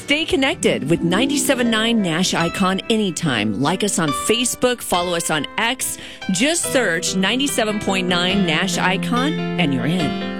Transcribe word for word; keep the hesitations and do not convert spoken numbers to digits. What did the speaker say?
Stay connected with ninety-seven point nine Nash Icon anytime. Like us on Facebook, follow us on X. Just search ninety-seven point nine Nash Icon and you're in.